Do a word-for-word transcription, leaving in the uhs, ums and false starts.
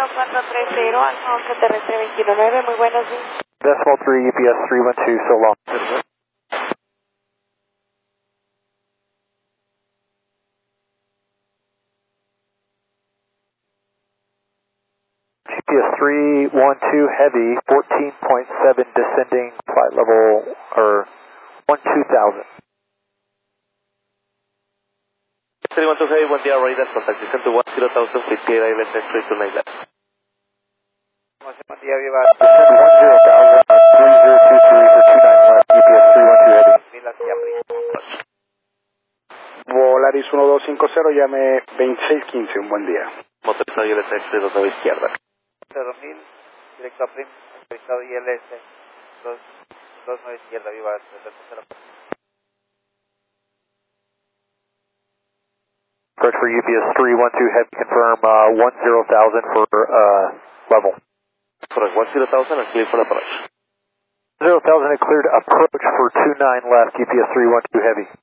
uno cuatro tres cero, Alfa once terrestre veintiuno nueve, muy buenos días. Decimal three, U P S three one two, so long. U P S three one two heavy, fourteen point seven descending, flight level, or one two thousand. three one two heavy, buen día, radar, contact descent to one zero thousand, fifty eight, I left three two nine left. Buen día, Viva. Descend one zero thousand on three zero two three for two nine left, U P S three one two heavy. Volaris uno dos cinco cero, llame veintiséis quince, un buen día. Motorizado I L S tres dos nueve izquierda. cero mil, directo a Prim, motorizado I L S dos nueve izquierda, Viva. Approach for U P S three one two heavy, confirm uh, one zero thousand for uh, level. Correct, one zero thousand and clear for approach. zero thousand and cleared approach for two nine left, U P S three one two heavy.